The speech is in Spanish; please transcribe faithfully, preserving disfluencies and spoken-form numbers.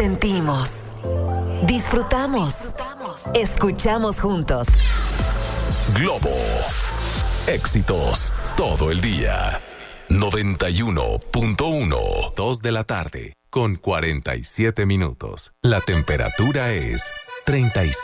Sentimos, disfrutamos, escuchamos juntos. Globo, éxitos todo el día. noventa y uno punto uno. Dos de la tarde con cuarenta y siete minutos. La temperatura es treinta y cinco.